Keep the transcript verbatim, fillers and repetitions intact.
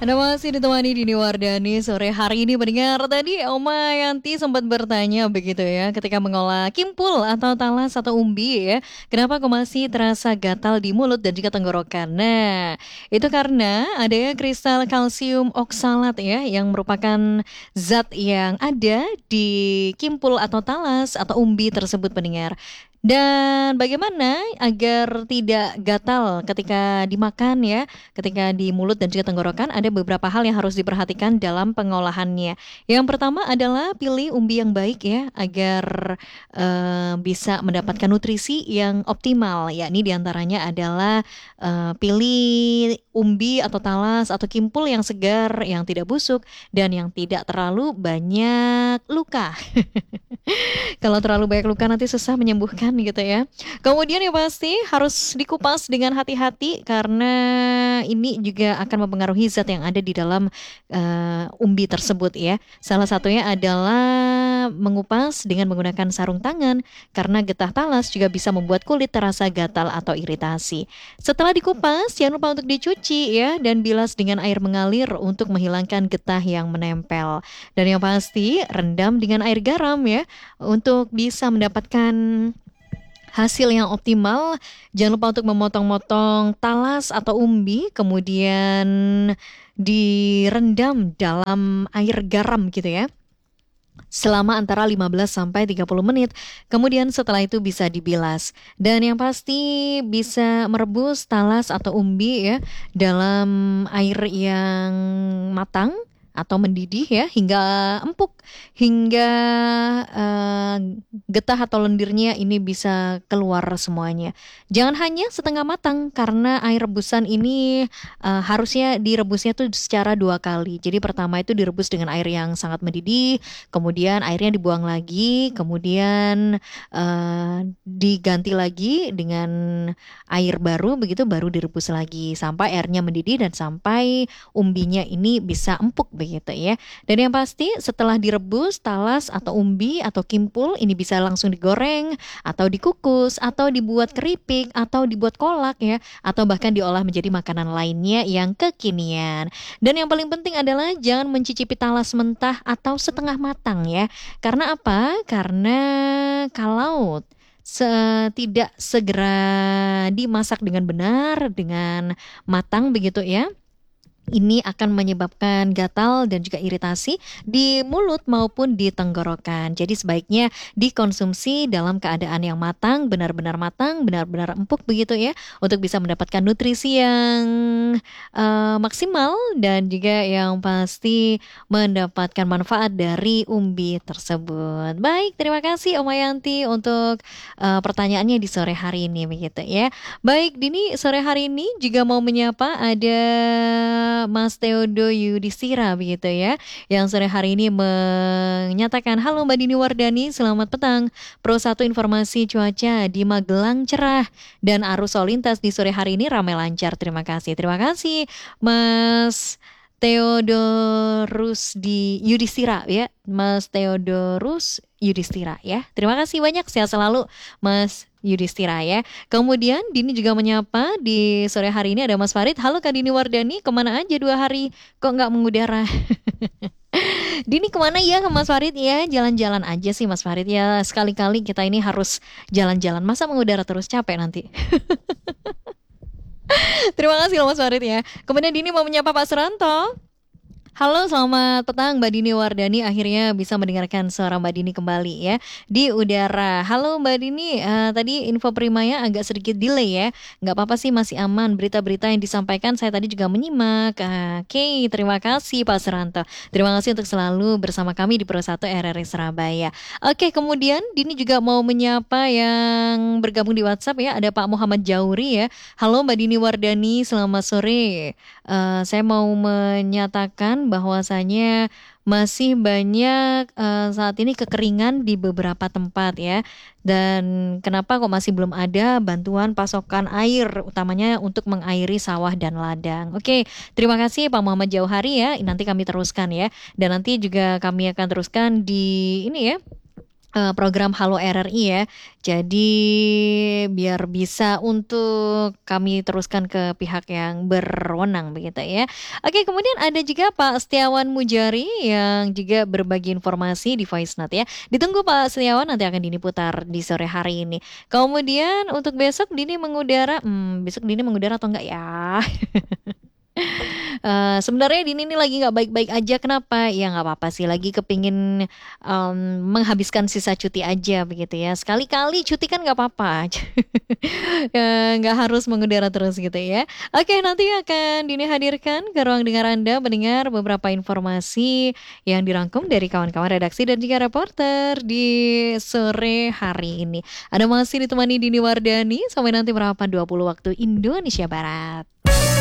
Anda masih ditemani Dini Wardani sore hari ini pendengar. Tadi Oma Yanti sempat bertanya begitu ya, ketika mengolah kimpul atau talas atau umbi ya, kenapa kok masih terasa gatal di mulut dan juga tenggorokan? Nah, itu karena adanya kristal kalsium oksalat ya, yang merupakan zat yang ada di kimpul atau talas atau umbi tersebut pendengar. Dan bagaimana agar tidak gatal ketika dimakan ya, ketika di mulut dan juga tenggorokan, ada beberapa hal yang harus diperhatikan dalam pengolahannya. Yang pertama adalah pilih umbi yang baik ya, agar eh, bisa mendapatkan nutrisi yang optimal. Yakni diantaranya adalah eh, pilih umbi atau talas atau kimpul yang segar, yang tidak busuk, dan yang tidak terlalu banyak luka. Kalau terlalu banyak luka nanti susah menyembuhkan gitu ya. Kemudian yang pasti harus dikupas dengan hati-hati karena ini juga akan mempengaruhi zat yang ada di dalam eh, umbi tersebut ya. Salah satunya adalah mengupas dengan menggunakan sarung tangan karena getah talas juga bisa membuat kulit terasa gatal atau iritasi. Setelah dikupas, jangan lupa untuk dicuci ya dan bilas dengan air mengalir untuk menghilangkan getah yang menempel. Dan yang pasti rendam dengan air garam ya untuk bisa mendapatkan hasil yang optimal. Jangan lupa untuk memotong-motong talas atau umbi, kemudian direndam dalam air garam gitu ya, selama antara lima belas sampai tiga puluh menit. Kemudian setelah itu bisa dibilas. Dan yang pasti bisa merebus talas atau umbi ya dalam air yang matang atau mendidih ya hingga empuk, hingga eh, getah atau lendirnya ini bisa keluar semuanya. Jangan hanya setengah matang karena air rebusan ini eh, harusnya direbusnya tuh secara dua kali. Jadi pertama itu direbus dengan air yang sangat mendidih, kemudian airnya dibuang lagi, kemudian eh, diganti lagi dengan air baru, begitu baru direbus lagi sampai airnya mendidih dan sampai umbinya ini bisa empuk begitu ya. Dan yang pasti setelah direbus talas atau umbi atau kimpul ini bisa langsung digoreng atau dikukus atau dibuat keripik atau dibuat kolak ya, atau bahkan diolah menjadi makanan lainnya yang kekinian. Dan yang paling penting adalah jangan mencicipi talas mentah atau setengah matang ya. Karena apa? Karena kalau se- tidak segera dimasak dengan benar, dengan matang begitu ya, ini akan menyebabkan gatal dan juga iritasi di mulut maupun di tenggorokan. Jadi sebaiknya dikonsumsi dalam keadaan yang matang, benar-benar matang, benar-benar empuk begitu ya, untuk bisa mendapatkan nutrisi yang eh, maksimal dan juga yang pasti mendapatkan manfaat dari umbi tersebut. Baik, terima kasih Oma Yanti untuk eh, pertanyaannya di sore hari ini begitu ya. Baik, Dini sore hari ini juga mau menyapa ada Mas Teodo Yudhistira begitu ya, yang sore hari ini menyatakan, halo Mbak Dini Wardani, selamat petang. Pro satu informasi cuaca di Magelang cerah dan arus lalu lintas di sore hari ini ramai lancar. Terima kasih, terima kasih Mas Theodorus di Yudhistira ya, Mas Theodorus Yudhistira ya. Terima kasih banyak, sehat selalu Mas Yudhistira ya. Kemudian Dini juga menyapa di sore hari ini ada Mas Farid. Halo Kak Dini Wardani, kemana aja dua hari kok nggak mengudara? Dini kemana ya ke Mas Farid ya? Jalan-jalan aja sih Mas Farid ya. Sekali-kali kita ini harus jalan-jalan. Masa mengudara terus, capek nanti. Terima kasih loh Mas Farid ya. Kemudian Dini mau menyapa Pak Suranto. Halo, selamat petang Mbak Dini Wardani. Akhirnya bisa mendengarkan suara Mbak Dini kembali ya di udara. Halo Mbak Dini, eh, tadi info primanya agak sedikit delay ya. Nggak apa-apa sih, masih aman. Berita-berita yang disampaikan saya tadi juga menyimak. Ah, Oke, terima kasih Pak Suranto. Terima kasih untuk selalu bersama kami di Pro satu R R I Surabaya. Oke, kemudian Dini juga mau menyapa yang bergabung di WhatsApp ya. Ada Pak Muhammad Jauri ya. Halo Mbak Dini Wardani, selamat sore. Eh, saya mau menyatakan bahwasanya masih banyak eh, saat ini kekeringan di beberapa tempat ya. Dan kenapa kok masih belum ada bantuan pasokan air, utamanya untuk mengairi sawah dan ladang. Oke, terima kasih Pak Muhammad Jauhari ya. Nanti kami teruskan ya. Dan nanti juga kami akan teruskan di ini ya, eh, program Halo R R I ya. Jadi biar bisa untuk kami teruskan ke pihak yang berwenang begitu ya. Oke, kemudian ada juga Pak Setiawan Mujari yang juga berbagi informasi di Voice Note ya. Ditunggu Pak Setiawan, nanti akan Dini putar di sore hari ini. Kemudian untuk besok Dini mengudara, hmm, besok Dini mengudara atau enggak ya? Eh, sebenarnya Dini ini lagi nggak baik-baik aja. Kenapa? Ya nggak apa-apa sih. Lagi kepingin em, menghabiskan sisa cuti aja begitu ya. Sekali-kali cuti kan nggak apa-apa. Ya, nggak harus mengudara terus gitu ya. Oke, nanti akan Dini hadirkan ke ruang dengar Anda mendengar beberapa informasi yang dirangkum dari kawan-kawan redaksi dan juga reporter di sore hari ini. Ada masih ditemani Dini Wardani sampai nanti berapa dua puluh waktu Indonesia Barat.